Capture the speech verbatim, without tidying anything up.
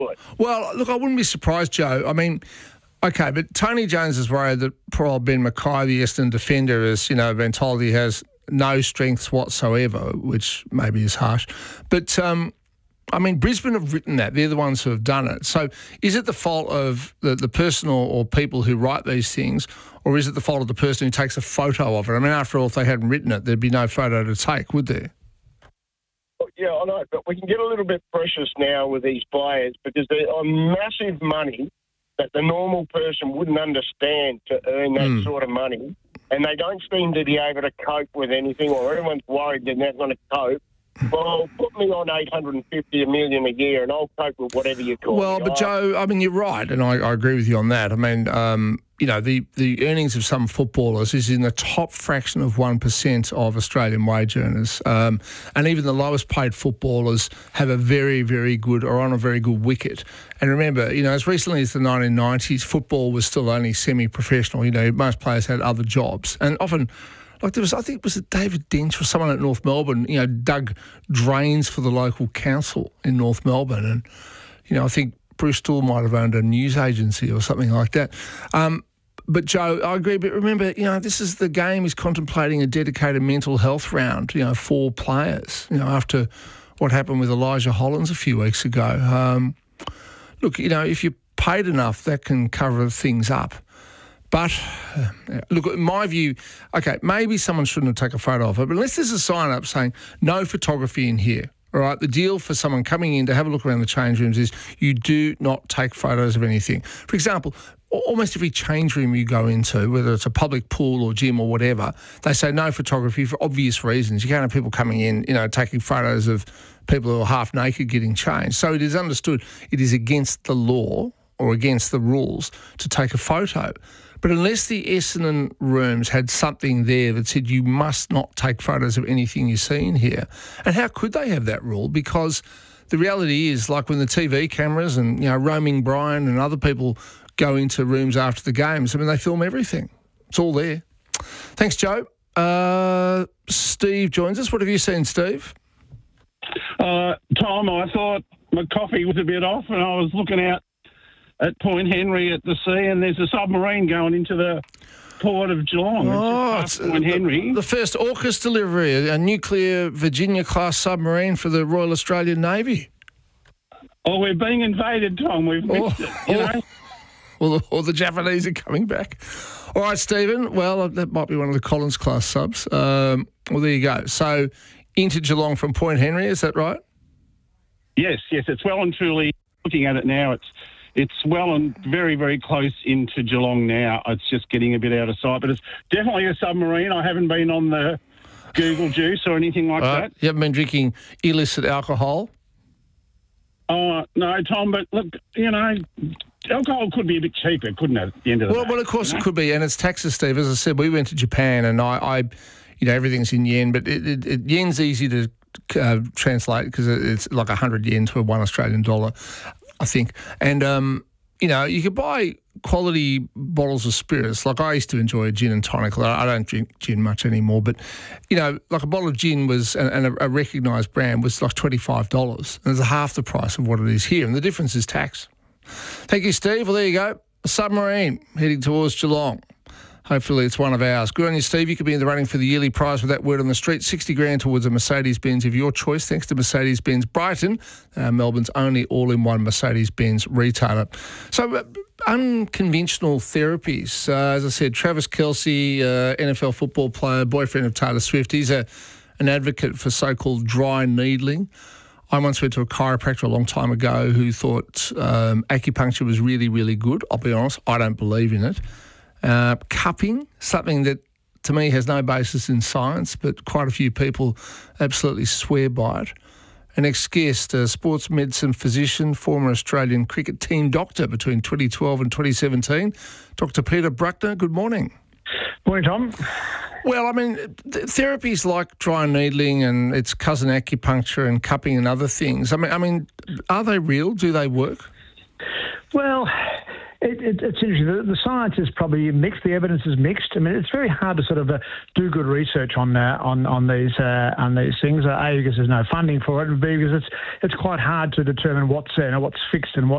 Well, look, I wouldn't be surprised, Joe. I mean, okay, but Tony Jones is worried that poor old Ben Mackay, the Essendon defender, has, you know, been told he has no strengths whatsoever, which maybe is harsh. But, um, I mean, Brisbane have written that. They're the ones who have done it. So is it the fault of the, the person or, or people who write these things, or is it the fault of the person who takes a photo of it? I mean, after all, if they hadn't written it, there'd be no photo to take, would there? Yeah, I know, but we can get a little bit precious now with these players because they're on massive money that the normal person wouldn't understand to earn that mm. sort of money, and they don't seem to be able to cope with anything, or everyone's worried they're not going to cope. Well, put me on eight hundred fifty a million a year and I'll cope with whatever you call Well, me. but Joe, I mean, you're right, and I, I agree with you on that. I mean, um, you know, the, the earnings of some footballers is in the top fraction of one percent of Australian wage earners. Um, and even the lowest paid footballers have a very, very good or on a very good wicket. And remember, you know, as recently as the nineteen nineties, football was still only semi-professional. You know, most players had other jobs. And often... Like there was, I think it was David Dench or someone at North Melbourne, you know, dug drains for the local council in North Melbourne. And, you know, I think Bruce Stool might have owned a news agency or something like that. Um, but, Joe, I agree. But remember, you know, this is the game is contemplating a dedicated mental health round, you know, for players, you know, after what happened with Elijah Hollins a few weeks ago. Um, look, you know, if you're paid enough, that can cover things up. But, uh, look, in my view, okay, maybe someone shouldn't have taken a photo of it, but unless there's a sign up saying no photography in here, all right, the deal for someone coming in to have a look around the change rooms is you do not take photos of anything. For example, almost every change room you go into, whether it's a public pool or gym or whatever, they say no photography for obvious reasons. You can't have people coming in, you know, taking photos of people who are half naked getting changed. So it is understood it is against the law or against the rules to take a photo. But unless the Essendon rooms had something there that said you must not take photos of anything you see in here, and how could they have that rule? Because the reality is, like when the T V cameras and, you know, Roaming Brian and other people go into rooms after the games, I mean, they film everything. It's all there. Thanks, Joe. Uh, Steve joins us. What have you seen, Steve? Uh, Tom, I thought my coffee was a bit off and I was looking out at Point Henry at the sea, and there's a submarine going into the port of Geelong. Oh, it's it's Point Henry. The, the first AUKUS delivery, a nuclear Virginia-class submarine for the Royal Australian Navy. Oh, we're being invaded, Tom. We've missed oh, it, you oh, know. Or the, or the Japanese are coming back. All right, Stephen. Well, that might be one of the Collins-class subs. Um, well, there you go. So into Geelong from Point Henry, is that right? Yes, yes. It's well and truly, looking at it now, it's It's well and very, very close into Geelong now. It's just getting a bit out of sight, but it's definitely a submarine. I haven't been on the Google Juice or anything like uh, that. You haven't been drinking illicit alcohol? Oh, no, Tom, but look, you know, alcohol could be a bit cheaper, couldn't it, at the end of the well, day? Well, of course you know? It could be, and it's taxes, Steve. As I said, we went to Japan, and I, I you know, everything's in yen, but it, it, it, yen's easy to uh, translate because it's like one hundred yen to one Australian dollar, I think. And, um, you know, you could buy quality bottles of spirits. Like I used to enjoy a gin and tonic. I don't drink gin much anymore, but, you know, like a bottle of gin was, and, and a, a recognised brand was like twenty-five dollars. And it's half the price of what it is here. And the difference is tax. Thank you, Steve. Well, there you go. A submarine heading towards Geelong. Hopefully it's one of ours. Good on you, Steve. You could be in the running for the yearly prize with that word on the street. sixty grand towards a Mercedes-Benz of your choice, thanks to Mercedes-Benz Brighton, uh, Melbourne's only all-in-one Mercedes-Benz retailer. So uh, unconventional therapies. Uh, as I said, Travis Kelce, uh, N F L football player, boyfriend of Taylor Swift. He's a, an advocate for so-called dry needling. I once went to a chiropractor a long time ago who thought um, acupuncture was really, really good. I'll be honest, I don't believe in it. Uh, cupping, something that to me has no basis in science, but quite a few people absolutely swear by it. An ex-guest, a sports medicine physician, former Australian cricket team doctor between twenty twelve and twenty seventeen, Doctor Peter Bruckner. Good morning. Morning, Tom. Well, I mean, th- therapies like dry needling and its cousin acupuncture and cupping and other things, I mean, I mean, are they real? Do they work? Well, It, it, it's interesting. The, the science is probably mixed. The evidence is mixed. I mean, it's very hard to sort of uh, do good research on uh, on on these uh, on these things. Uh, A, because there's no funding for it, and B, because it's it's quite hard to determine what's uh, you know, what's fixed and what